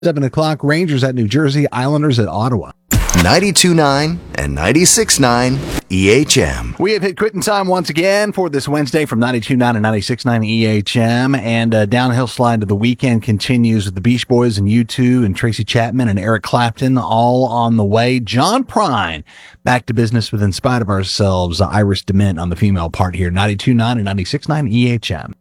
7 o'clock, Rangers at New Jersey, Islanders at Ottawa. 92.9 and 96.9 EHM. We have hit quitting time once again for this Wednesday from 92.9 and 96.9 EHM. And downhill slide to the weekend continues with the Beach Boys and U2 and Tracy Chapman and Eric Clapton all on the way. John Prine back to business with In Spite of Ourselves. Iris DeMint on the female part here. 92.9 and 96.9 EHM.